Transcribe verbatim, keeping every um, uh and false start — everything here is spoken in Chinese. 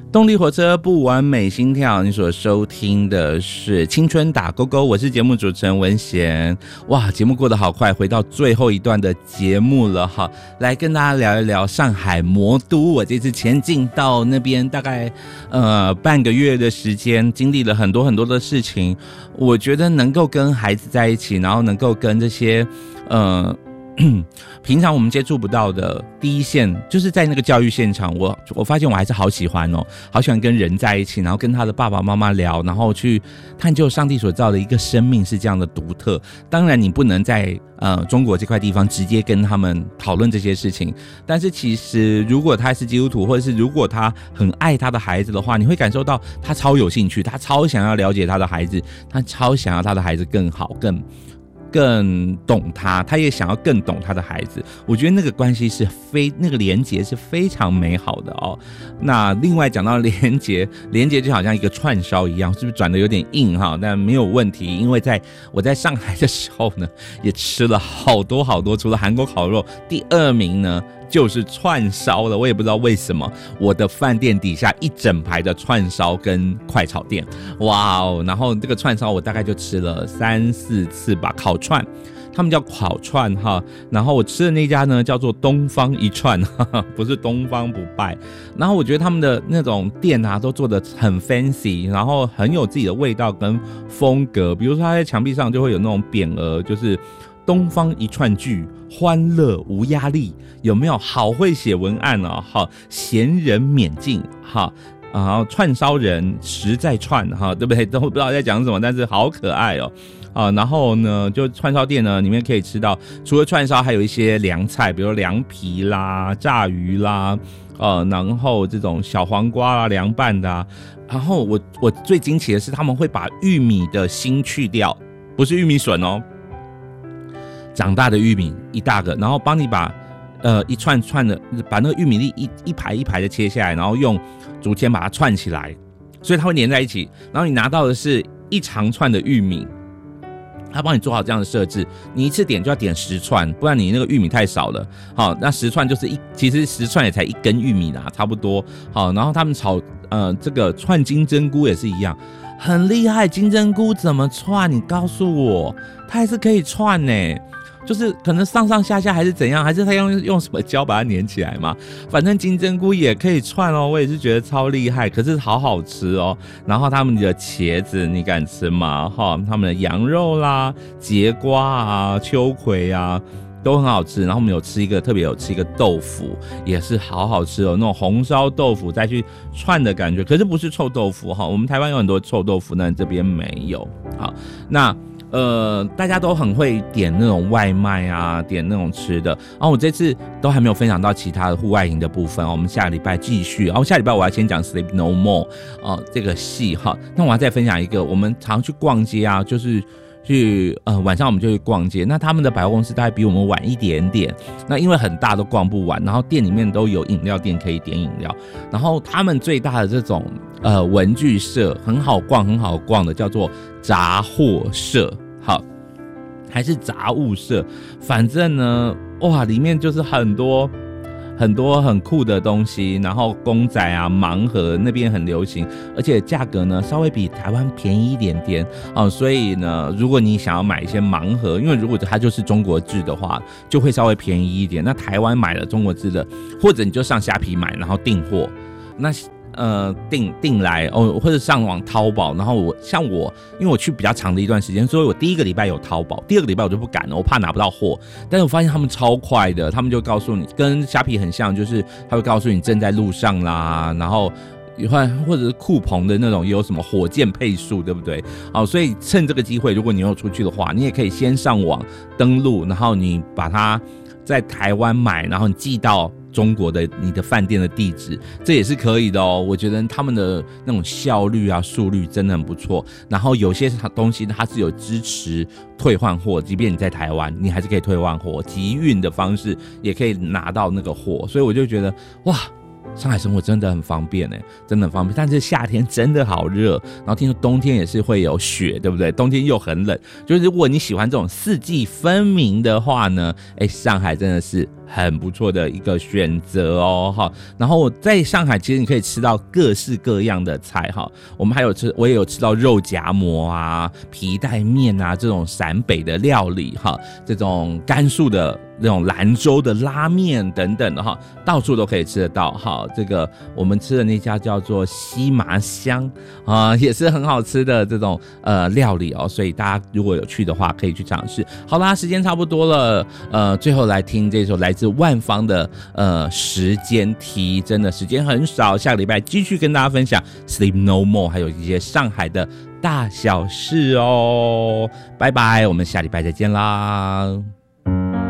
动力火车不完美心跳，你所收听的是青春打勾勾，我是节目主持人文贤。哇，节目过得好快，回到最后一段的节目了哈，来跟大家聊一聊上海魔都。我这次前进到那边大概呃半个月的时间，经历了很多很多的事情。我觉得能够跟孩子在一起，然后能够跟这些呃。平常我们接触不到的第一线，就是在那个教育现场，我我发现我还是好喜欢哦，好喜欢跟人在一起，然后跟他的爸爸妈妈聊，然后去探究上帝所造的一个生命是这样的独特。当然，你不能在呃中国这块地方直接跟他们讨论这些事情，但是其实如果他是基督徒，或者是如果他很爱他的孩子的话，你会感受到他超有兴趣，他超想要了解他的孩子，他超想要他的孩子更好，更。更懂他，他也想要更懂他的孩子。我觉得那个关系是非那个连结是非常美好的哦。那另外讲到连结，连结就好像一个串烧一样，是不是转得有点硬哈？但没有问题，因为在我在上海的时候呢，也吃了好多好多，除了韩国烤肉，第二名呢就是串烧了。我也不知道为什么，我的饭店底下一整排的串烧跟快炒店，哇哦！然后这个串烧我大概就吃了三四次吧，烤串，他们叫烤串哈。然后我吃的那家呢叫做东方一串，不是东方不败。然后我觉得他们的那种店啊都做得很 fancy， 然后很有自己的味道跟风格。比如说他在墙壁上就会有那种匾额，就是东方一串剧，欢乐无压力，有没有？好会写文案哦，好，闲人免进，好，然后串烧人实在串，哈，对不对？都不知道在讲什么，但是好可爱哦。啊，然后呢，就串烧店呢，里面可以吃到除了串烧，还有一些凉菜，比如凉皮啦、炸鱼啦，呃，然后这种小黄瓜啦、凉拌的啊。然后我我最惊奇的是，他们会把玉米的芯去掉，不是玉米笋哦。长大的玉米一大个，然后帮你把呃一串串的把那个玉米粒一一排一排的切下来，然后用竹签把它串起来，所以它会连在一起。然后你拿到的是一长串的玉米，他帮你做好这样的设置，你一次点就要点十串，不然你那个玉米太少了。好，那十串就是一，其实十串也才一根玉米啦，差不多。好，然后他们炒呃这个串金针菇也是一样。很厉害，金针菇怎么串？你告诉我，它还是可以串呢、欸，就是可能上上下下还是怎样，还是他用用什么胶把它粘起来嘛？反正金针菇也可以串哦，我也是觉得超厉害，可是好好吃哦。然后他们的茄子你敢吃吗？哈，他们的羊肉啦、节瓜啊、秋葵啊。都很好吃，然后我们有吃一个特别有吃一个豆腐，也是好好吃哦，那种红烧豆腐再去串的感觉，可是不是臭豆腐哈，我们台湾有很多臭豆腐，但这边没有。好，那呃大家都很会点那种外卖啊，点那种吃的。然后我这次都还没有分享到其他的户外营的部分，我们下个礼拜继续。然后下礼拜我要先讲 Sleep No More 哦、呃、这个戏哈，那我要再分享一个，我们常去逛街啊，就是。去呃晚上我们就去逛街，那他们的百货公司大概比我们晚一点点，那因为很大都逛不完，然后店里面都有饮料店可以点饮料，然后他们最大的这种呃文具社很好逛很好逛的叫做杂货社，好还是杂物社，反正呢哇里面就是很多。很多很酷的东西，然后公仔啊、盲盒那边很流行，而且价格呢稍微比台湾便宜一点点哦。所以呢，如果你想要买一些盲盒，因为如果它就是中国制的话，就会稍微便宜一点。那台湾买了中国制的，或者你就上虾皮买，然后订货。那呃订订来哦，或者上网淘宝，然后我像我，因为我去比较长的一段时间，所以我第一个礼拜有淘宝，第二个礼拜我就不敢了，我怕拿不到货。但是我发现他们超快的，他们就告诉你，跟虾皮很像，就是他会告诉你正在路上啦，然后。或者是酷澎的那种，也有什么火箭配速，对不对？好，所以趁这个机会，如果你有出去的话，你也可以先上网登录，然后你把它在台湾买，然后你寄到中国的你的饭店的地址，这也是可以的哦。我觉得他们的那种效率啊、速率真的很不错。然后有些东西它是有支持退换货，即便你在台湾，你还是可以退换货，集运的方式也可以拿到那个货。所以我就觉得哇。 上海生活真的很方便哎，真的很方便。但是夏天真的好热，然后听说冬天也是会有雪，对不对？冬天又很冷，就是如果你喜欢这种四季分明的话呢，哎，上海真的是很不错的一个选择哦哈。然后在上海其实你可以吃到各式各样的菜哈，我们还有吃，我也有吃到肉夹馍啊、皮带面啊这种陕北的料理哈，这种甘肃的那种兰州的拉面等等的哈，到处都可以吃得到哈。这个我们吃的那家叫做西麻香啊，也是很好吃的这种呃料理哦，所以大家如果有去的话，可以去尝试。好啦，时间差不多了，呃，最后来听这首来自万芳的呃时间题，真的时间很少，下个礼拜继续跟大家分享 Sleep No More， 还有一些上海的大小事哦。拜拜，我们下礼拜再见啦。